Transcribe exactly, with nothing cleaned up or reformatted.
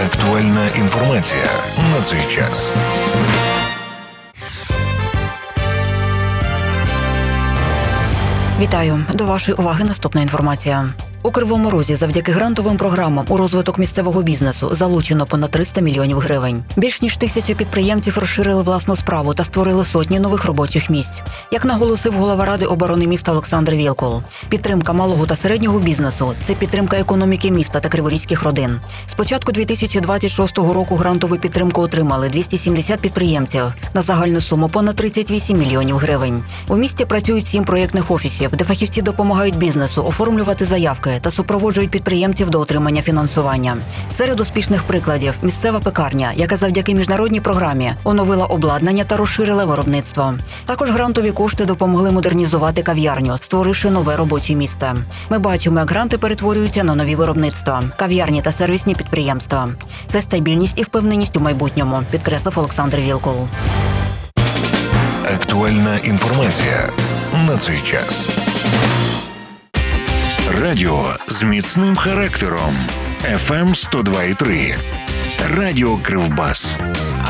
Актуальна інформація на цей час. Вітаю! До вашої уваги наступна інформація. У Кривому Розі завдяки грантовим програмам у розвиток місцевого бізнесу залучено понад триста мільйонів гривень. Більш ніж тисяча підприємців розширили власну справу та створили сотні нових робочих місць. Як наголосив голова Ради оборони міста Олександр Вілкул, підтримка малого та середнього бізнесу – це підтримка економіки міста та криворізьких родин. З початку дві тисячі двадцять шостого року грантову підтримку отримали двісті сімдесят підприємців на загальну суму понад тридцять вісім мільйонів гривень. У місті працюють сім проєктних офісів, де фахівці допомагають бізнесу оформлювати заявки та супроводжують підприємців до отримання фінансування. Серед успішних прикладів – місцева пекарня, яка завдяки міжнародній програмі оновила обладнання та розширила виробництво. Також грантові кошти допомогли модернізувати кав'ярню, створивши нове робоче місце. Ми бачимо, як гранти перетворюються на нові виробництва, кав'ярні та сервісні підприємства. Це стабільність і впевненість у майбутньому, підкреслив Олександр Вілкул. Актуальна інформація на цей час. Радіо з міцним характером. еф ем сто два і три. Радіо Кривбас.